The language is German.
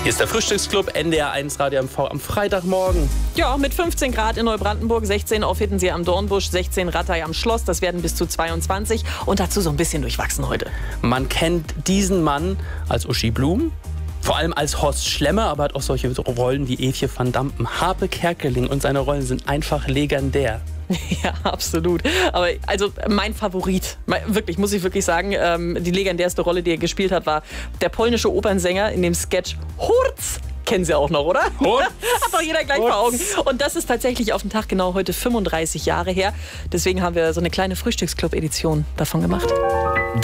Hier ist der Frühstücksclub NDR1 Radio MV am Freitagmorgen. Ja, mit 15 Grad in Neubrandenburg, 16 auf Hiddensee am Dornbusch, 16 Rattay am Schloss. Das werden bis zu 22 und dazu so ein bisschen durchwachsen heute. Man kennt diesen Mann als Uschi Blum, vor allem als Horst Schlemmer, aber hat auch solche Rollen wie Eefje van Dampen. Harpe Kerkeling und seine Rollen sind einfach legendär. Ja, absolut. Aber also mein Favorit, wirklich, muss ich wirklich sagen, die legendärste Rolle, die er gespielt hat, war der polnische Opernsänger in dem Sketch Hurz. Kennen Sie auch noch, oder? Hurz. Hat doch jeder gleich vor Augen. Und das ist tatsächlich auf den Tag genau heute 35 Jahre her. Deswegen haben wir so eine kleine Frühstücksclub-Edition davon gemacht.